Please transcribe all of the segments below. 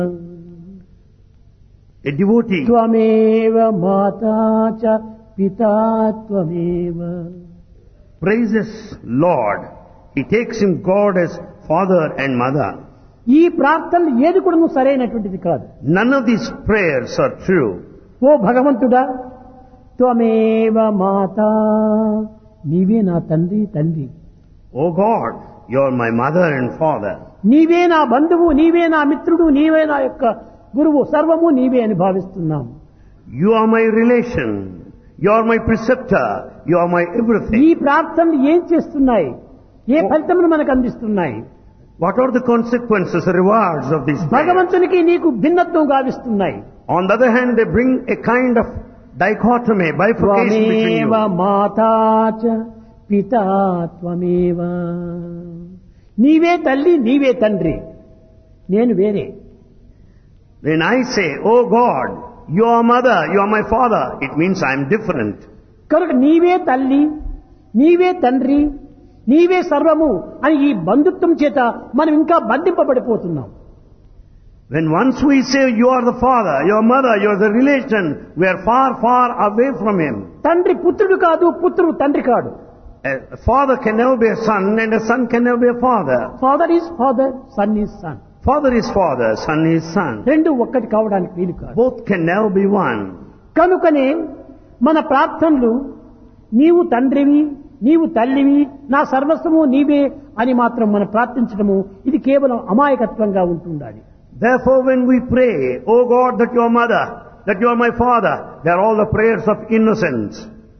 A devotee. త్వమేవ మాతా చ పితా త్వమేవ. Praises Lord. He takes him God as father and mother. ఈ ప్రార్థనలు ఏది కూడా నువ్వు సరైనటువంటిది కాదు. None of these prayers are true. ఓ భగవంతుడా, త్వమేవ మాతా, నీవే నా తండ్రి తండ్రి. Oh God, you are my mother and father. నీవే నా బంధువు, నీవే నా మిత్రుడు, నీవే నా యొక్క గురువు, సర్వము నీవే అని భావిస్తున్నాం. You are my relation. You are my preceptor. You are my ఈ everything. ప్రార్థనలు ఏం చేస్తున్నాయి? ఏ ఫలితమును మనకు అందిస్తున్నాయి? What are the consequences, the rewards of these prayers? భగవంతునికి నీకు భిన్నత్వం గావిస్తున్నాయి. On the other hand, they bring a kind of dichotomy, bifurcation between త్వమేవ you. మాతా చ పితా త్వమేవ. నీవే తల్లి, నీవే తండ్రి, నేను వేరే. When I say, oh God, you are mother, you are my father, it means I am different. కనుక నీవే తల్లి, నీవే తండ్రి, నీవే సర్వము అని ఈ బంధుత్వం చేత మనం ఇంకా బంధింపబడిపోతున్నాం. When once we say you are the father, you are mother, you are the relation, we are far, far away from him. తండ్రి పుత్రుడు కాదు, పుత్రుడు తండ్రి కాడు. A father can never be a son and a son can never be a father. Father is father, sun is sun. Father is father, son is son. రెండు ఒక్కటి కావడానికి వీలు కాదు. Both can never be one. కనుకనే మన ప్రార్థనలు నీవు తండ్రివి, నీవు తల్లివి, నా సర్వస్వము నీవే అని మాత్రం మనం ప్రార్థించడము ఇది కేవలం అమాయకత్వంగా ఉంటుండాలి. Therefore when we pray, oh God, that you are mother, that you are my father, they are all the prayers of innocence.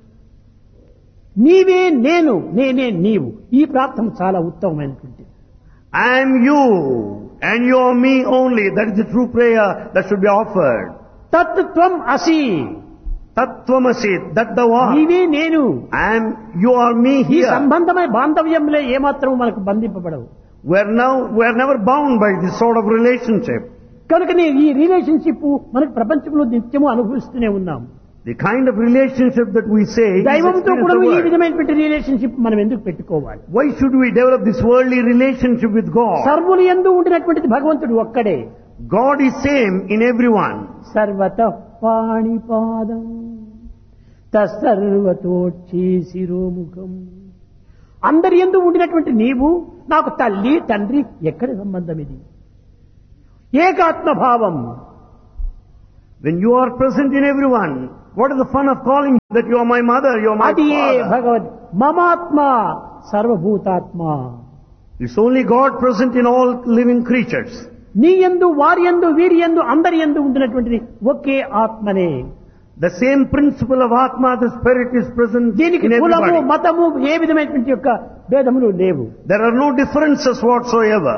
నీవే నేను, నేనే నీవు, ఈ ప్రార్థన చాలా ఉత్తమమైనటువంటిది. I am you and you are me only. That is the true prayer that should be offered. తత్ త్వం అసి, Tattvamasi, that the one. నీవే నేను. I am, you are me ఈ here. సంబంధమైన బాంధవ్యంలో ఏమాత్రం మనకు బంధింపబడవు. We are never bound by this sort of relationship. కనుకనే ఈ రిలేషన్షిప్ మనకు ప్రపంచంలో నిత్యము అనుభవిస్తూనే ఉన్నాం. The kind of relationship that we say is దైవంతో కూడా experienced ఈ the word. విధమైనటువంటి రిలేషన్షిప్ మనం ఎందుకు పెట్టుకోవాలి? Why should we develop this worldly relationship with God? సర్వులు యందు ఉండినటువంటిది భగవంతుడు ఒక్కడే. God is same in everyone. సర్వతః పాణిపాదం తస్సర్వతోచ్చి శిరోముఖం. అందరి యందు ఉండినటువంటి నీవు నాకు తల్లి తండ్రి, ఎక్కడి సంబంధం ఇది? ఏకాత్మ భావం. When you are present in everyone, what is the fun of calling that you are my mother, you are my అది ఏ father? భగవద్ మమాత్మ సర్వభూతాత్మ. It's only God present in all living creatures. నీ యందు వారి యందు వీరి యందు అందరి యందు ఉండినటువంటిది ఒకే ఆత్మనే. The same principle of Atma, the Spirit, is present దీనికి in కులము everybody. మతము ఏ విధమైనటువంటి యొక్క భేదములు లేవు. There are no differences whatsoever.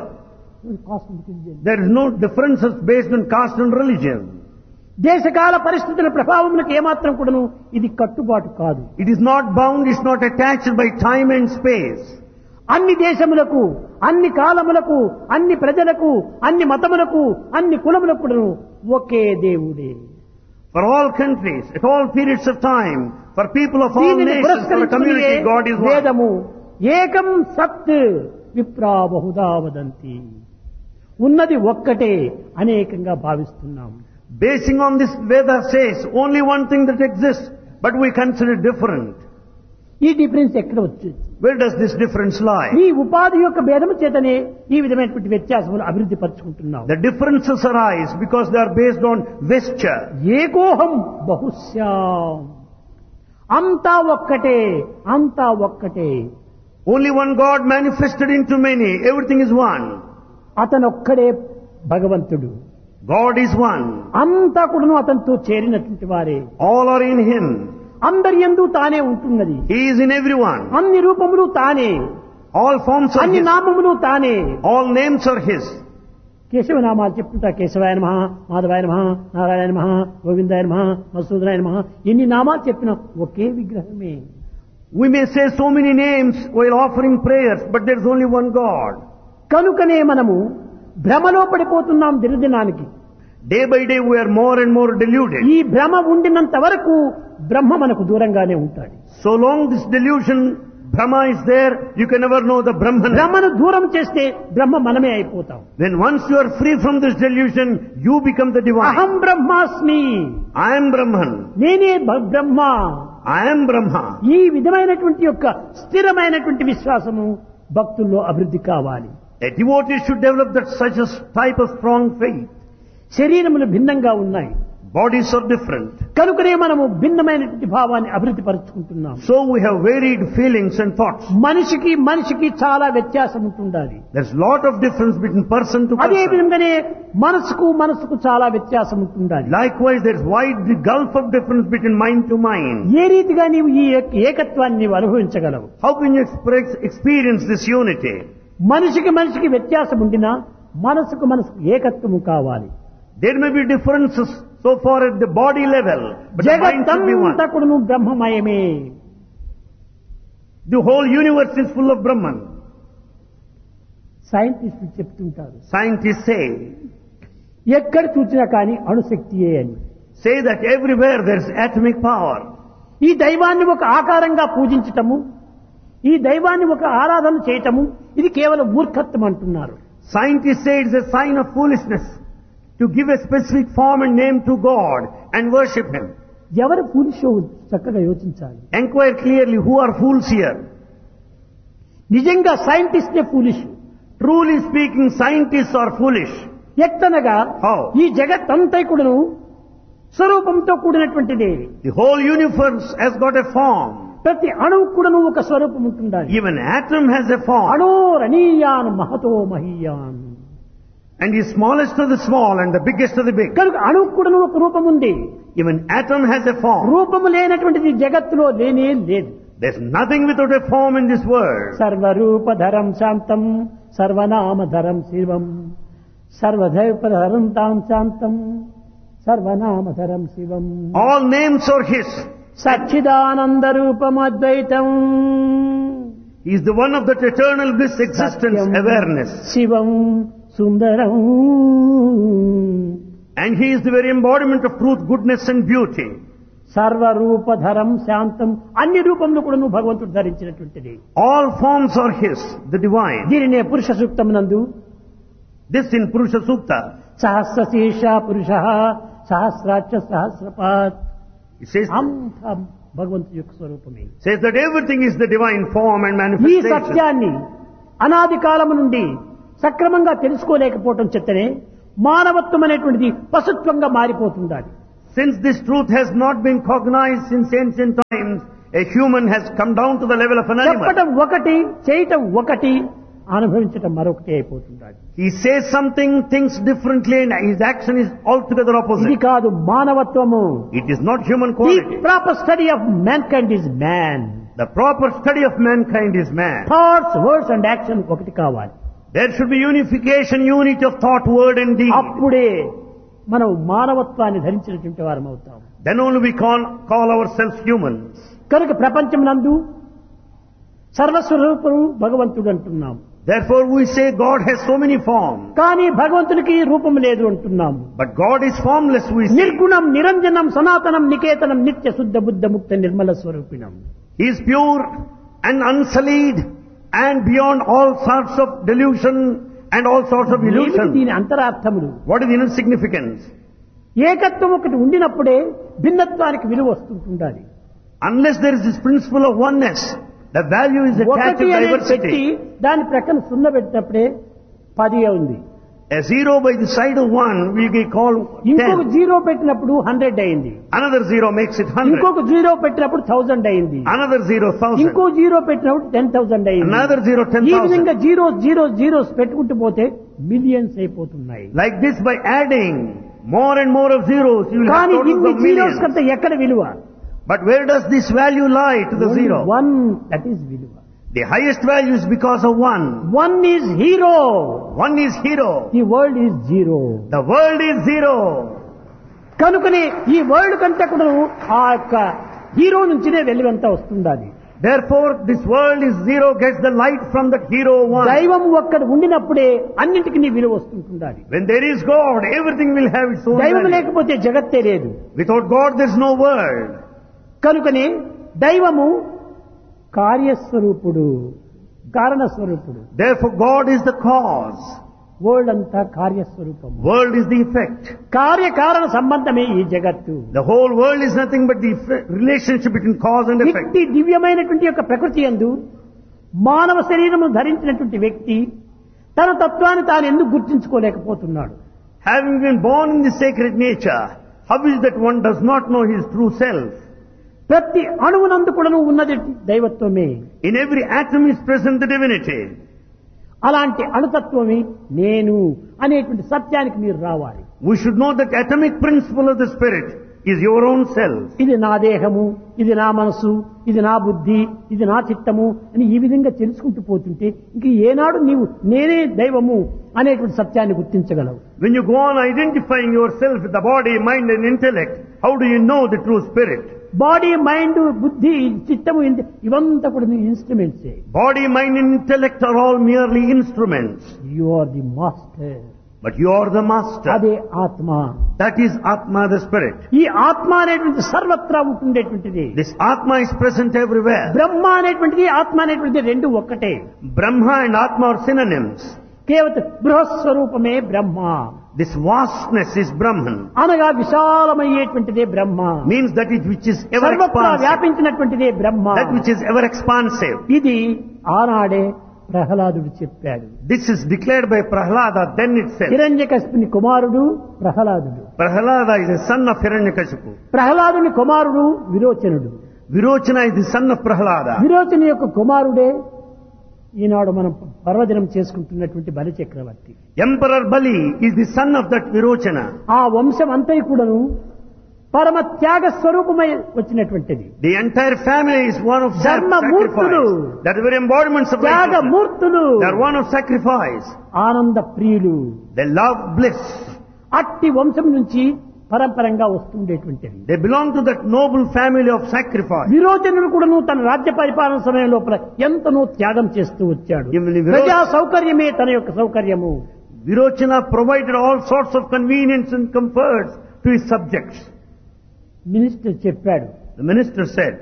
There is no differences based on caste and religion. దేశకాల పరిస్థితుల ప్రభావములకు ఏమాత్రం కూడాను ఇది కట్టుబాటు కాదు. It is not bound, it's not attached by time and space. అన్ని దేశములకు, అన్ని కాలములకు, అన్ని ప్రజలకు, అన్ని మతములకు, అన్ని కులములకు కూడాను ఒకే దేవుడే. For all countries, at all periods of time, for people of all దీనిని nations, for a పురస్కరించుకుని community, God is one. వేదము ఏకం సత్ విప్రా బహుదా వదంతి. ఉన్నది ఒక్కటే అనేకంగా భావిస్తున్నాం. Basing on this, Veda says only one thing that exists, but we consider different. ఈ డిఫరెన్స్ ఎక్కడ వచ్చింది? Where does this difference lie? ఈ ఉపాధి యొక్క భేదము చేతనే ఈ విధమైనటువంటి వ్యత్యాసములు అభివృద్ధి పరుచుకుంటున్నాం. The differences arise because they are based on vesture. ఏకోహం బహుశ్యాం. అంతా ఒక్కటే, అంతా ఒక్కటే. Only one God manifested into many. Everything is one. అతనొక్కడే భగవంతుడు. God is one. అంతా కూడాను అతనితో చేరినటువంటి వారే. All are in Him. అందరి యందు తానే ఉంటున్నది. He is in everyone. అన్ని రూపములు తానే, All forms are అన్ని His. నామములు తానే. All names are His. కేశవనామాలు చెప్తుంటా. కేశవాయ నమః, మాధవాయ నమః, నారాయణ నమః, గోవిందాయ నమః, మధుసూదనాయ నమః. ఎన్ని నామాలు చెప్పినా ఒకే విగ్రహమే. We may say so many names while offering prayers, but there is only one God. కనుకనే మనము భ్రమలో పడిపోతున్నాం దినదినానికి. Day by day we are more and more deluded. ఈ భ్రమ ఉండినంత వరకు బ్రహ్మ మనకు దూరంగానే ఉంటాడు. So long this delusion Brahma is there, you can never know the Brahman. బ్రహ్మను దూరం చేస్తే బ్రహ్మ మనమే అయిపోతాం. When once you are free from this delusion, you become the divine. అహం బ్రహ్మాస్మి, I am Brahman. నేనే బ్రహ్మ. I am Brahma. ఈ విధమైనటువంటి యొక్క స్థిరమైనటువంటి విశ్వాసము భక్తుల్లో అభివృద్ధి కావాలి. A devotee should develop that such a type of strong faith. శరీరములు భిన్నంగా ఉన్నాయి, Bodies are different. కనుకనే మనము భిన్నమైనటువంటి భావాన్ని అభివృద్ధి పరుచుకుంటున్నాం. So we have varied feelings and thoughts. మనిషికి చాలా వ్యత్యాసం ఉంటుండాలి. There's a lot of difference between person to అదే person. విధంగానే మనసుకు చాలా వ్యత్యాసం ఉంటుండాలి. Likewise, there's wide gulf of difference between mind to mind. ఏ రీతిగా నీవు ఈ ఏకత్వాన్ని నీవు అనుభవించగలవు? How can you experience this unity? మనిషికి వ్యత్యాసం ఉండినా మనసుకు ఏకత్వము కావాలి. There may be differences so far at the body level, but the mind should be one. జగత్తంతా కూడాను బ్రహ్మమయమే. The whole universe is full of Brahman. సైంటిస్టులు చెప్తుంటారు, Scientists ఎక్కడ చూసినా కానీ అణుశక్తియే అని. say that everywhere there's atomic power. ఈ దైవాన్ని ఒక ఆకారంగా పూజించటము, ఈ దైవాన్ని ఒక ఆరాధన చేయటము, ఇది కేవలం మూర్ఖత్వం అంటున్నారు. Scientists say it's a sign of foolishness to give a specific form and name to God and worship Him. ఎవరు ఫూలిషో చక్కగా యోచించాలి. Enquire clearly who are fools here. నిజంగా సైంటిస్టే foolish. Truly speaking, scientists are foolish. ఎత్తనగా How? ఈ జగత్తంతా కూడాను స్వరూపంతో కూడినటువంటిది. The whole universe has got a form. ప్రతి అణువు కూడాను ఒక స్వరూపం ఉంటుండాలి. Even atom has a form. అణోరణీయాన్ Mahato మహీయాన్. And the smallest of the small and the biggest of the big. కనుక అణువు కూడాను ఒక రూపం ఉంది. Even atom has a form. రూపము లేనటువంటిది జగత్తులో లేనే లేదు. There's nothing without a form in this world. సర్వరూపధరం శాంతం సర్వనామధరం శివం సర్వదైవధరం తాం శాంతం సర్వనామధరం శివం. All names are His. Sachchidananda రూపం అద్వైతం. He is the one of that eternal bliss, existence, Satyam awareness. Shivam Sundaram. And He is the very embodiment of truth, goodness and beauty. సర్వరూపధరం శాంతం, అన్ని రూపంలో కూడా నువ్వు భగవంతుడు ధరించినటువంటిది. All forms are His, the divine. దీనినే పురుష సూక్తం నందు This in Purusha Sukta. సహస్రశీర్ష పురుష సహస్రాక్ష సహస్రపాత్. It says అంతా భగవంతుడి యొక్క స్వరూపమే. that everything is the divine form and ఈ manifestation. సత్యాన్ని అనాది కాలము నుండి సక్రమంగా తెలుసుకోలేకపోవటం చేతనే మానవత్వం అనేటువంటిది పశుత్వంగా మారిపోతుండాలి. Since this truth has not been cognized since ancient times, a human has come down to the level of an animal. చెప్పటం ఒకటి, చేయటం ఒకటి, అనుభవించటం మరొకటి అయిపోతుండాలి. He says something, thinks differently, and his action is altogether ఇది opposite. కాదు మానవత్వము. It is not human the quality. Proper study of mankind is man. The proper study of mankind is man. Thoughts, words and action ఒకటి కావాలి. There should be unification, unity of thought, word and deed. అప్పుడే మనం మానవత్వాన్ని ధరించినటువంటి వారం అవుతాం. Then only we call ourselves humans. కనుక ప్రపంచం నందు సర్వస్వరూపుడు భగవంతుడు అంటున్నాం. Therefore we say God has so many forms. కానీ భగవంతునికి రూపం లేదు అంటున్నాము. But God is formless, we say. నిర్గుణం నిరంజనం సనాతనం నికేతనం నిత్య శుద్ధ బుద్ధ ముక్త Nirmala స్వరూపిణం. He is pure and unsullied and beyond all sorts of delusion and all sorts of ఏమిటి illusion. దీని అంతరార్థములు? What is the inner significance? ఏకత్వం ఒకటి ఉండినప్పుడే భిన్నత్వానికి విలువ వస్తుంటుండాలి. Unless there is this principle of oneness, the value is attached ఒకటి to అనేది పెట్టి diversity. దాని ప్రక్కన సున్న పెట్టినప్పుడే 10 ఉంది. A zero by the side of one we call ఇంకొక 10. జీరో పెట్టినప్పుడు 100 అయింది. Another zero makes it 100. ఇంకొక జీరో పెట్టినప్పుడు 1000 అయింది. Another zero 1000. ఇంకో జీరో పెట్టినప్పుడు 10,000 అయింది. Another zero ఈ 10,000. విధంగా జీరోస్ పెట్టుకుంటూ పోతే మిలియన్స్ అయిపోతున్నాయి. Like this, by adding more and more of zeros, you will have కానీ totals ఇన్ని of జీరోస్ millions. కంటే ఎక్కడ విలువ? But where does this value lie to the zero? One, that is విలువ. The highest value is because of one. One is hero. One is hero. The world is zero. The world is zero. కనుకనే ఈ world కంటే కూడా ఆ యొక్క hero నుంచినే వెలుగంతా వస్తుండాలి. Therefore, this world is zero, gets the light from that hero one. దైవం ఒక్కడ ఉండినప్పుడే అన్నింటికి నీ విలువ వస్తుంటుండాలి. When there is God, everything will have its own దైవం value. లేకపోతే జగత్తే లేదు. Without God, there is no world. కనుకనే దైవము కార్యస్వరూపుడు, కారణస్వరూపుడు. Therefore God is the cause. World అంతా కార్యస్వరూపం. World is the effect. కార్యకారణ సంబంధమే ఈ జగత్తు. The whole world is nothing but the relationship between cause and effect. వ్యక్తి దివ్యమైనటువంటి యొక్క ప్రకృతి యందు మానవ శరీరము ధరించినటువంటి వ్యక్తి తన తత్వాన్ని తాను ఎందుకు గుర్తించుకోలేకపోతున్నాడు? Having been born in the sacred nature, how is that one does not know his true self? ప్రతి అణువునందు కూడా ఉన్నది దైవత్వమే. In every atom is present the divinity. అలాంటి అణుతత్వమే నేను అనేటువంటి సత్యానికి మీరు రావాలి. We should know that atomic principle of the spirit is your own self. ఇది నా దేహము, ఇది నా మనసు, ఇది నా బుద్ధి, ఇది నా చిత్తము అని ఈ విధంగా తెలుసుకుంటూ పోతుంటే ఇంక ఏనాడు నీవు నేనే దైవము అనేటువంటి సత్యాన్ని గుర్తించగలవు? When you go on identifying yourself with the body, mind and intellect, how do you know the true spirit? Body, mind, బుద్ధి, చిత్తము ఇవంతా కూడా instruments. Body, mind and intellect are all merely instruments. You are the master. But you are the master. అదే ఆత్మ. That is Atma, the spirit. ఈ ఆత్మ అనేటువంటి సర్వత్రా ఉంటుండేటువంటిది. This Atma is present everywhere. బ్రహ్మ అనేటువంటిది ఆత్మ అనేటువంటిది రెండు ఒక్కటే. Brahma and Atma are synonyms. కేవలం బృహస్వరూపమే బ్రహ్మ. This vastness is Brahman. అనగా విశాలమయ్యేటువంటిదే బ్రహ్మ. Means that it which is ever సర్వత్రా expansive. వ్యాపించినటువంటిదే Brahma. That which is ever expansive. ఇది ఆనాడే ప్రహ్లాదుడు చెప్పాడు. This is declared by Prahlada then itself. హిరణ్యకశిపుని కుమారుడు ప్రహ్లాదుడు. Prahlada is the son of Hiranyakashipu. ప్రహ్లాదుని కుమారుడు విరోచనుడు. Virochana is the son of Prahlada. విరోచని యొక్క కుమారుడే ఈనాడు మనం పర్వదినం చేసుకుంటున్నటువంటి బలి చక్రవర్తి. Emperor Bali is the son of that Virochana. ఆ వంశం అంతా కూడాను పరమ త్యాగ స్వరూపమై వచ్చినటువంటిది. The entire family is one of ధర్మమూర్తులు. sacrifice. That is very embodiments of righteousness. త్యాగమూర్తులు. They are one of sacrifice. ఆనంద ప్రియులు. They love bliss. అట్టి వంశం నుంచి పరంపరంగా వస్తుండేటువంటిది. They belong to that noble family of sacrifice. విరోచనుడు కూడాను తన రాజ్య పరిపాలన సమయం లోపల ఎంతనో త్యాగం చేస్తూ వచ్చాడు. ప్రజా సౌకర్యమే తన యొక్క సౌకర్యము. Virochana provided all sorts of convenience and comforts to his subjects. Minister చెప్పాడు, The minister said,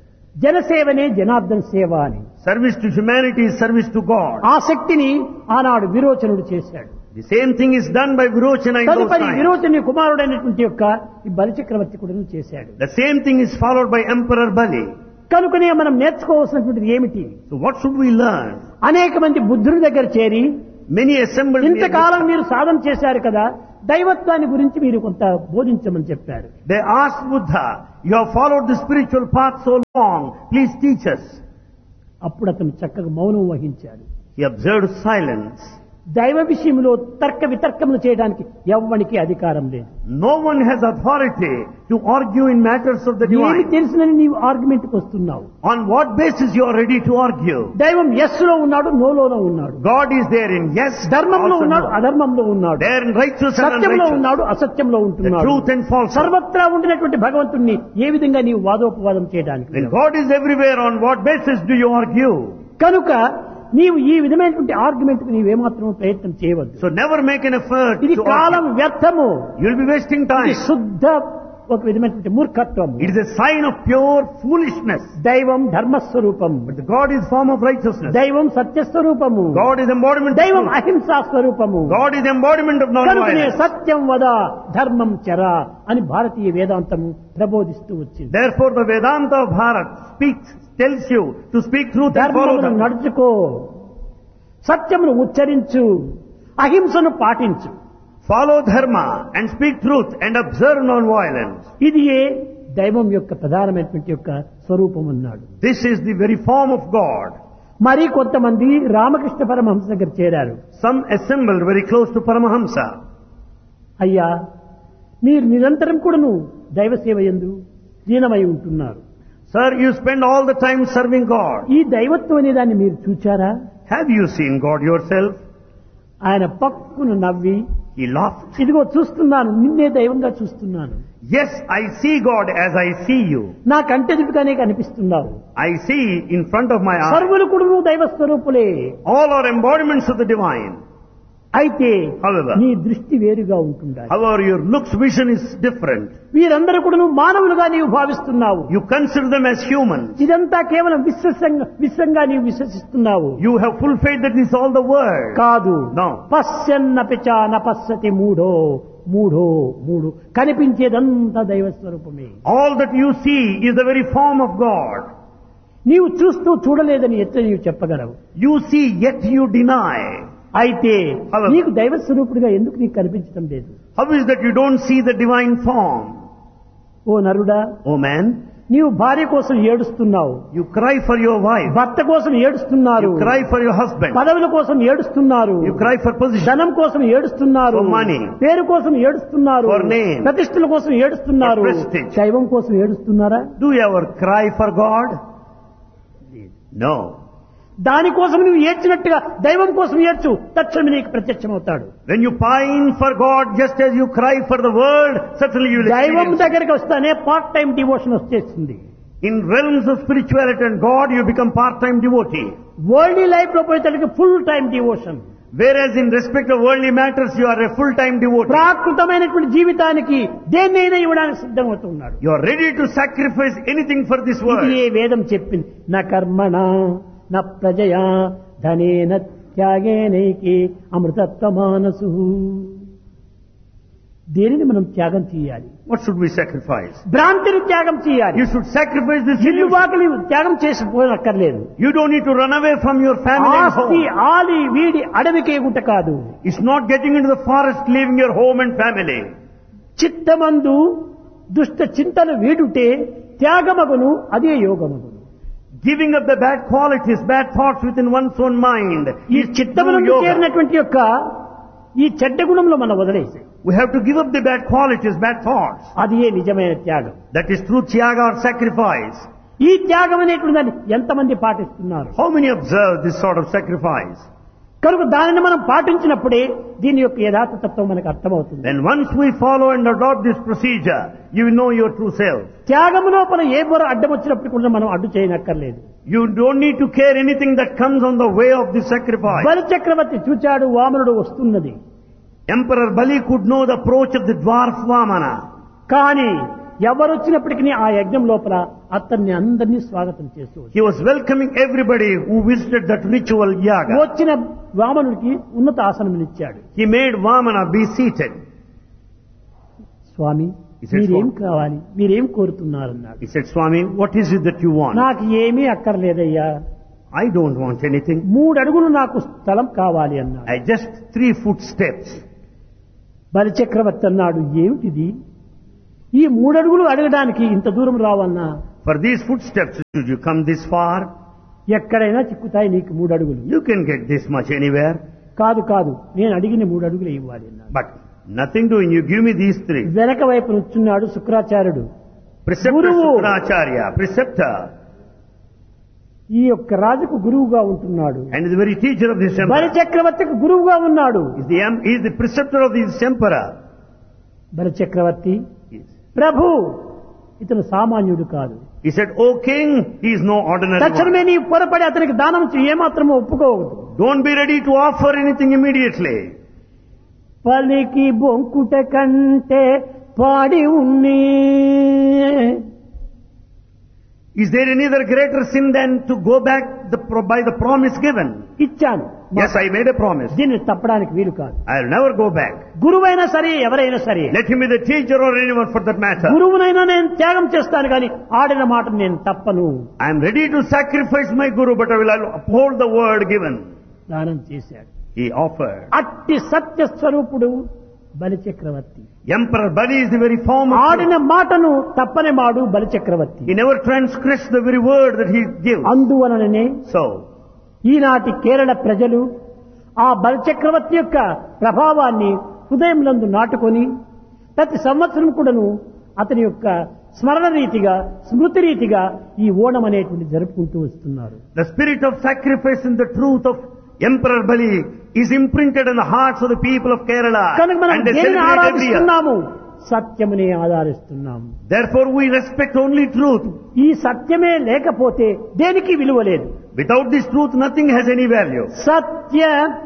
జనసేవనే జనార్దన సేవ అని. service to humanity is service to God. ఆ శక్తిని ఆనాడు విరోచనుడు చేశాడు. The same thing is done by Virochana in those తదుపరి times. విరోచని కుమారుడైనటువంటి యొక్క ఈ బలిచక్రవర్తి కూడా చేశాడు. The same thing is followed by Emperor Bali. కనుకనే మనం నేర్చుకోవాల్సినటువంటిది ఏమిటి? So what should we learn? అనేక మంది బుద్ధుని దగ్గర చేరి Many assembled ఇంతకాలం మీరు సాధన చేశారు కదా, దైవత్వాన్ని గురించి మీరు కొంత బోధించమని చెప్పారు. They asked Buddha, you have followed the spiritual path so long, please teach us. అప్పుడు అతను చక్కగా మౌనం వహించాడు. He observed silence. దైవ విషయంలో తర్క వితర్కములు చేయడానికి ఎవ్వనికి అధికారం లేదు. No one has authority to argue in matters of the ఏమి divine. తెలిసినని నీవు ఆర్గ్యుమెంట్ కు వస్తున్నావు? On what basis you are ready to argue? దైవం ఎస్ లో ఉన్నాడు, నోలోనూ ఉన్నాడు. God is there in yes, ధర్మంలో also ఉన్నాడు, no. అధర్మంలో ఉన్నాడు. There in righteous and సత్యంలో unrighteous. ఉన్నాడు, అసత్యంలో The ఉంటున్నాడు. truth and falsehood. సర్వత్రా ఉండినటువంటి భగవంతుణ్ణి ఏ విధంగా నీవు వాదోపవాదం చేయడానికి? When God is everywhere, on what basis do you argue? కనుక నీవు ఈ విధమైనటువంటి ఆర్గ్యుమెంట్ కు నీవేమాత్రం ప్రయత్నం చేయవద్దు. So never make an effort ఇది to కాలం argue. వ్యర్థము. You'll be wasting ఇది time. శుద్ధ ఒక విధమైనటువంటి మూర్ఖత్వం. It is a sign of pure foolishness. దైవం ధర్మస్వరూపం. But the God is form of righteousness. దైవం సత్యస్వరూపము. God is embodiment of దైవం truth. అహింసా స్వరూపము. God is embodiment of కనుకనే non-violence. సత్యం వద ధర్మం చర అని భారతీయ వేదాంతము ప్రబోధిస్తూ వచ్చింది. Therefore the Vedanta of Bharat tells you to speak truth and follow ధర్మమును them. నడుచుకో, సత్యమును ఉచ్చరించు, అహింసను పాటించు. Follow dharma and speak truth and observe non-violence. ఇది దైవం యొక్క ప్రధానమైనటువంటి యొక్క స్వరూపం అన్నాడు. This is the very form of God. మరి కొంతమంది రామకృష్ణ పరమహంస దగ్గర చేరారు. Some assembled very close to Paramahamsa. అయ్యా, మీరు నిరంతరం కూడాను దైవ సేవ యందు లీనమై ఉంటున్నారు. Sir, you spend all the time serving God. ఈ దైవత్వం అనే దాన్ని మీరు చూచారా? Have you seen God yourself? ఆయన పక్కును నవ్వి, He laughed. ఇదిగో చూస్తున్నాను, నిన్నే దైవంగా చూస్తున్నాను. Yes, I see God as I see you. నా కంటెదుపుగానే కనిపిస్తున్నావు. I see in front of my eyes. సర్వులు కూడా దైవ స్వరూపులే. All are embodiments of the divine. అయితే However. నీ దృష్టి వేరుగా ఉంటుండాలి. However, your looks vision is different. వీరందరూ కూడా నువ్వు మానవులుగా నీవు భావిస్తున్నావు. You consider them as humans. ఇదంతా కేవలం విశ్వంగా నీవు విశ్వసిస్తున్నావు. You have full faith that this is all the world. కాదు. No. పశ్యన్నపి చ న పశ్యతి మూఢో మూఢో కనిపించేదంతా దైవ స్వరూపమే. All that you see is the very form of God. నీవు చూస్తూ చూడలేదని ఎట్లా నీవు చెప్పగలవు? You see, yet you deny. అయితే However. నీకు దైవ స్వరూపుడిగా ఎందుకు నీకు కనిపించడం లేదు? How is that you don't see the divine form? ఓ నరుడా, Oh man, నీవు భార్య కోసం ఏడుస్తున్నావు, you cry for your wife. భర్త కోసం ఏడుస్తున్నారు, You cry for your husband. పదవుల కోసం ఏడుస్తున్నారు, You cry for position. ధనం కోసం ఏడుస్తున్నారు, For money. పేరు కోసం ఏడుస్తున్నారు, For name. ప్రతిష్టల కోసం ఏడుస్తున్నారు. For prestige. దైవం కోసం ఏడుస్తున్నారా? Do you ever cry for God? No. దానికోసం నువ్వు ఏడ్చినట్టుగా దైవం కోసం ఏడ్చు, తక్షణమే నీకు ప్రత్యక్షమవుతాడు. When you pine for God just as you cry for the world, certainly you will దైవం experience. దగ్గరికి వస్తానే పార్ట్ టైం డివోషన్ వచ్చేస్తుంది. In realms of spirituality and God, you become part-time devotee. World life లో పోయేటప్పటికి full time devotion. Whereas in respect of worldly matters, you are a full-time devotee. ప్రాకృతమైనటువంటి జీవితానికి దేన్నైనా ఇవ్వడానికి సిద్ధమవుతున్నాడు. You are ready to sacrifice anything for this ఇది world. ఏ వేదం చెప్పింది. నా కర్మణ నా ప్రజయా ధనేన త్యాగేనైకి అమృతత్వమానసు. దేనిని మనం త్యాగం చేయాలి? What should we sacrifice? భ్రాంతిని త్యాగం చేయాలి. You should sacrifice this ఇల్లు illusion. వాకిలి త్యాగం చేసిపోనక్కర్లేదు. You don't need to run away from your family and ఆస్తి home. ఆలి వీడి అడవికే గుంట కాదు. It's not getting into the forest, leaving your home and family. చిత్తమందు దుష్ట చింతన వీడుటే త్యాగమగును, అదే యోగమగును. Giving up the bad qualities, bad thoughts within one's own mind ఈ is చిత్తమునందు true yoga. చేరినటువంటి యొక్క ఈ చెడ్డ గుణంలో మనం వదిలేసి We have to give up the bad qualities, bad thoughts. అది ఏ నిజమైన త్యాగం. That is true tyaga or sacrifice. ఈ త్యాగం అనేటువంటి దాన్ని ఎంతమంది పాటిస్తున్నారు? How many observe this sort of sacrifice? కనుక దానిని మనం పాటించినప్పుడే దీని యొక్క యథార్థతత్వం మనకు అర్థమవుతుంది. Then once we follow and adopt this procedure, you will know your true self. త్యాగము లోపల ఏ బొర అడ్డం వచ్చినప్పుడు కూడా మనం అడ్డు చేయనక్కర్లేదు. You don't need to care anything that comes on the way of this sacrifice. బలి చక్రవర్తి చూచాడు, వామనుడు వస్తున్నది. Emperor Bali could know the approach of the dwarf Vamana. కానీ ఎవరొచ్చినప్పటికీ ఆ యజ్ఞం లోపల అతన్ని అందరినీ స్వాగతం చేస్తూ He was welcoming everybody who visited that ritual yaga. వచ్చిన వామనుడికి ఉన్నత ఆసనమునిచ్చాడు. He made Vamana be seated. Swamy, He said, మీరేం "Swami." కావాలి, మీరేం కోరుతున్నారన్నాడు. He said, Swami, what is it that you want? నాకు ఏమీ అక్కర్లేదయ్యా, I don't want anything. 3 అడుగులు నాకు స్థలం కావాలి అన్నాడు. I just 3 footsteps. బలి చక్రవర్తి అన్నాడు, ఏమిటిది? ఈ 3 అడుగులు అడగడానికి ఇంత దూరం రావన్నా? For these footsteps, should you come this far? ఎక్కడైనా చిక్కుతాయి నీకు 3 అడుగులు. You can get this much anywhere. కాదు, నేను అడిగిన 3 అడుగులు ఇవ్వాలి అన్నాడు. But nothing doing, you give me these 3. వెనక వైపు నుంచున్నాడు శుక్రాచార్యుడు. Preceptor Guru. Shukracharya, preceptor, ఈ యొక్క రాజుకు గురువుగా ఉంటున్నాడు. and is the very teacher of this బలి emperor. చక్రవర్తికి గురువుగా ఉన్నాడు. He is the preceptor of this emperor. బలి చక్రవర్తి, Yes. ప్రభు, ఇతను సామాన్యుడు కాదు. He said, O king, he is no ordinary తక్షణమే one. నీ పొరపడి అతనికి దానం ఏమాత్రమో ఒప్పుకోవద్దు. Don't be ready to offer anything immediately. పలికి బొంకుట కంటే పాడి ఉన్నే. Is there any other greater sin than to go back by the promise given? ఇచ్చాను, Yes, I made a promise. దీన్ని తప్పడానికి వీలు కాదు. I'll never go back. గురువైనా సరే, ఎవరైనా సరే, Let him be the teacher or anyone for that matter. గురువునైనా నేను త్యాగం చేస్తాను కానీ ఆడిన మాట నేను తప్పను. I am ready to sacrifice my guru, but I will uphold the word given. దానం చేశాడు. He offered. అట్టి సత్య స్వరూపుడు బలి చక్రవర్తి. Emperor Bali is the very form of ఆడిన మాటను తప్పని మాడు బలి చక్రవర్తి. He never transgressed the very word that he gives. అందువలననే So, ఈనాటి కేరళ ప్రజలు ఆ బలి చక్రవర్తి యొక్క ప్రభావాన్ని హృదయంలందు నాటుకొని ప్రతి సంవత్సరం కూడాను అతని యొక్క స్మరణ రీతిగా, స్మృతి రీతిగా ఈ ఓణం అనేటువంటి జరుపుకుంటూ వస్తున్నారు. the spirit of sacrifice and the truth of Emperor Bali is imprinted in the hearts of the people of Kerala. కనుక మనం And they దేనిని celebrate every year. ఆరాధిస్తున్నాము? సత్యమునే ఆధారిస్తున్నాము. Therefore we respect only truth. ఈ సత్యమే లేకపోతే దేనికి విలువ లేదు. Without this truth, nothing has any value. Satya